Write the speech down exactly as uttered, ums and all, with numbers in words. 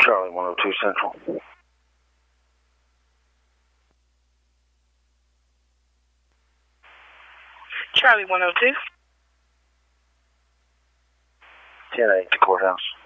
Charlie one oh two Central. Charlie one oh two. ten eight, the courthouse.